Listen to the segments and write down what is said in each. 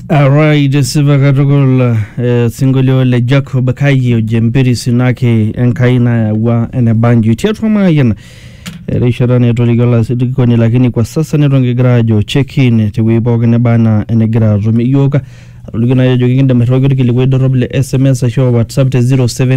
Alright, siva katokol singolio le Jacob Kayi jembiri sinake enkaina wa enebanju tiatuma yana rishara ne toligola sidikoni lakini kwa sasa ne tongegrajo check-in tiwibogne bana enegra rumi yoga lugina yajo kinda merogo kilikwedo roble SMS show WhatsApp te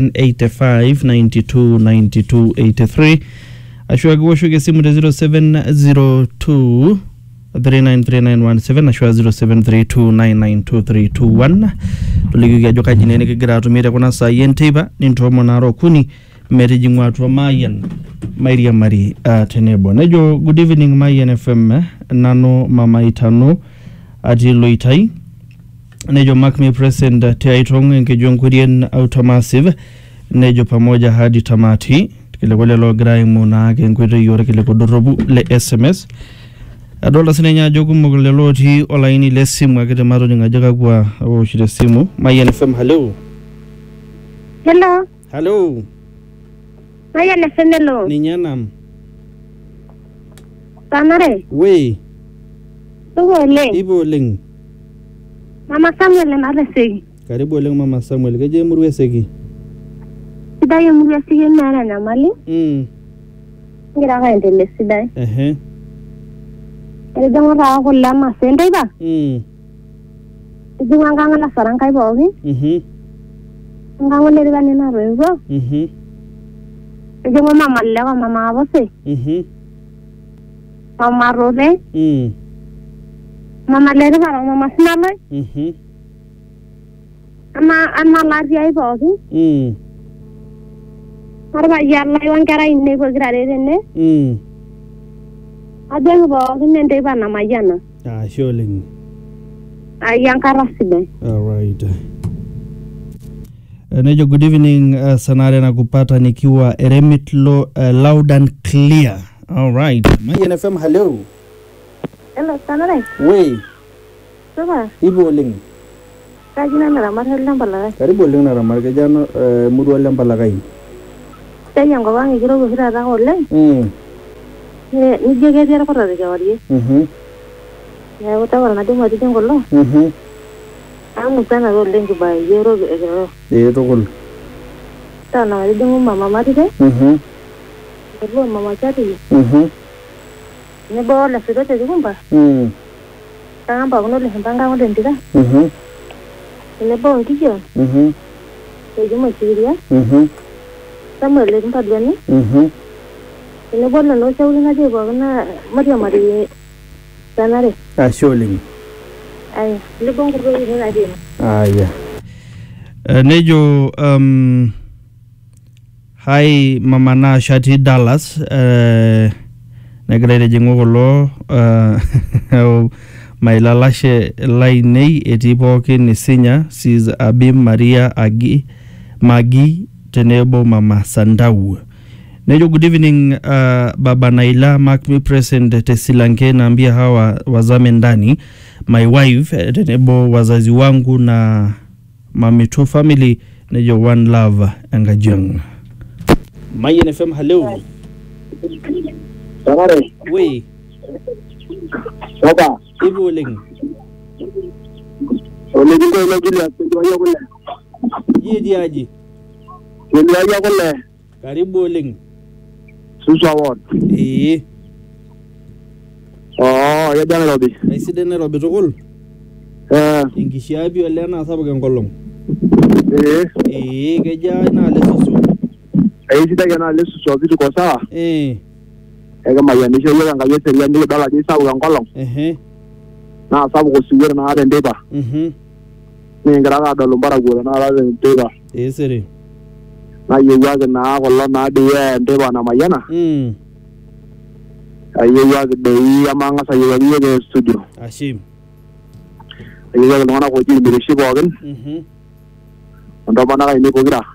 0785929283 ashwa gwoshuge simu te 0702 393917 ashwa 0732992321 tuligiga joka jinene kigira tumire kuna saa yentiba nintomo naro kuni meriji ngwatu mayan Maria Mari tenebo nejo. Good evening Mayan FM nano mama itano ati loitai nejo makmi present tiaitong enkejonkurien automassive nejo pamoja hadi tamati kile kole lo graimu na kenkweto yore kile kodorobu le SMS adola sinenya jogu mugule loti olaini le simu akete maro ningajaga kwa oshire simu. Mayan FM hello. Hello Mayan FM hello Ninyanam Samare we Tugole Ibo ling Mama Samuel Maresegi Karibu ling Mama Samuel keje murwe segi Sidai murwe segi nana na mali ngira ka endele sidai Ejo ra ko lama sendai ba Ejo nganga na sarangai bogi nganga le bani na rezo Ejo mama lewa mama abose mama rode mama le ba mama sinale ama lari ai bogi arba yalla yon kara inne ko grare ne Adeng bogi nende ba na mayana sholing yankara sibe. Alright. Nejo good evening sanare na kupata nikiwa Eremitlo loud and clear. Alright. Mayan FM hello. Hello sanare. We. Soba. Ibo ling. Kajina na ramar helam balagai. Karibu ling na ramar kajano muru helam balagai. Tanya ngobang igiro gusira ta holle. Nije ke dira kora de jawari. Ya utawa na dum adi ngollo. Amu sana ro lengi ba yero ero. Togol. Tana adi mama mati de. Ero mama chati. Ne bo la sido te gumba. Tanga ba no le hembanga ngo dentida. Ne bo ngijo. Ejo mo chiria. Samuel le kumpa dwani. Ne bo na no chawli na de bo na Maria Mari sanare. Sholing. Ay, le bongo go ni adi. Yeah. Nejo hi mama na shati Dallas negrede jingolo mailalashe lainei etipo kinisinya sis Abim Maria Agi Magi tenebo mama Sandau. Nejo good evening baba Naila mark me present tesilanke naambia hawa wazame ndani my wife tenebo wazazi wangu na Mamitu family nejo one love angajang. Mayan FM hello. Samare We. Soba Ibo ling. Ole dingo ile Julius ndio kule. Yedi aji. Ndio kule. Karibu ling. Susa ward. Ya jana Robi. Aiside ne Robi tokol. Ingishabi ole na sabu ngolong. Keja na lesusu. Aisida yana lesusu bitu kwa sawa. Ega mayanisho yanga ngayese ya ndio dala ni sabu ngolong. Na sabu ko siwera na ade ndeba. Ni ngara ga lumbara gura na ade ndeba. Sere. Na yewaga na ko na ade ndeba na mayana. Ayewaga de yamanga sa yewaga studio. Ashim. Ayewaga ngana ko ji birishi bogen. Ndo mana ini ko gira.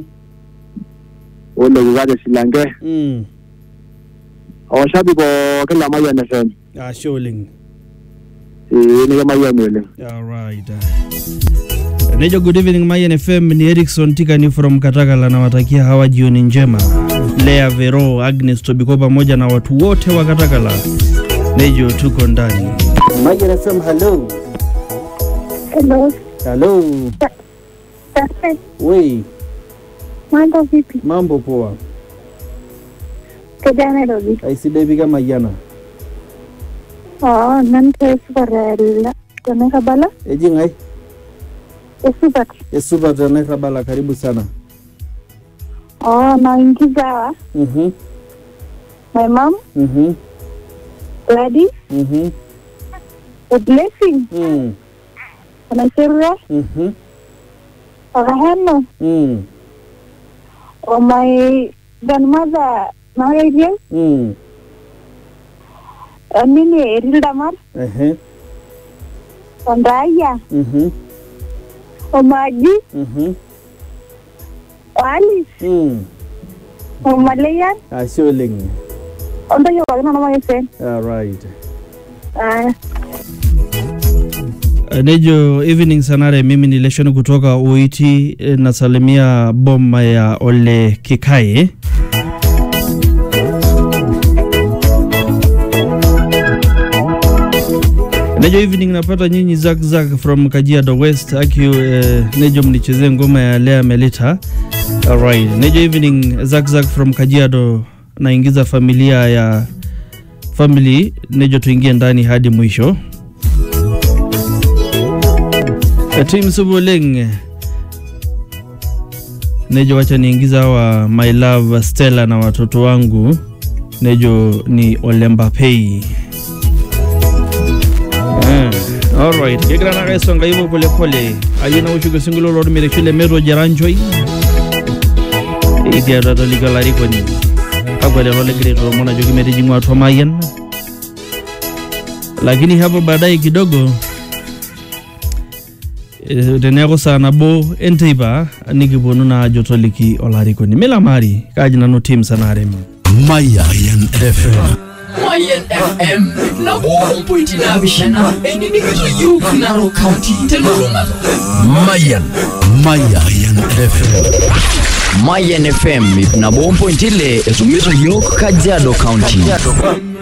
Wala gugaje silange. Shabi ko kila Mayan FM. Sholing. Ni Mayan wele. Alright. Nejo good evening Mayan FM ni Erickson Tikani from Katakala na watakia hawa jioni njema. Lea Vero Agnes Tobiko pamoja na watu wote wa Katakala. Nejo tuko ndani. Mayan FM hello. Hello. Hello. Sasa. Wei. Mambo vipi? Mambo poa. Kijana Robi. Aisidai pika Mayiana. Nante suparela. Tena bala? Eji ngai? Esupat. Esupat tena bala, karibu sana. Naingiza. My mom. Gladys. A blessing. Anasema. Rahano. My grandmother Maria. Nini Rildamar. Andaya. Omaji. Alice. Malayan. Asholing. Ondo yo bagna na maisen. All right. Nejo evening sanare, mimi ni Leshoni kutoka Uiti, nasalimia boma ya Ole Kikae. Nejo evening napata nyinyi Zak from Kajiado West akiu nejo mnicheze ngoma ya Lea Melita. Alright, nejo evening Zak from Kajiado, naingiza familia ya family nejo tuingie ndani hadi mwisho. Team Subuleng nejo wacha niingiza wa my love Stella na watoto wangu nejo ni Olemba Pay. Alright, kegrana kaisonga hivyo pole pole. Ayina ushuko singulo road mirekile mero jaranjoi. Idia data ligalari kwani. Akwele role greto mona jogi mereji ngwatu wa Mayan. Lakini hapo baadaye kidogo Deneko sana bo Enteiba nikibonu na jotoliki olari kwani. Mela mari kajina no team sanare. Mayan FM. Mayan FM na bompointi na bishana eni nikizo yuku Narok County Teluruma. Mayan FM. Mayan FM na bompointi le esumizo yuku Kajiado County.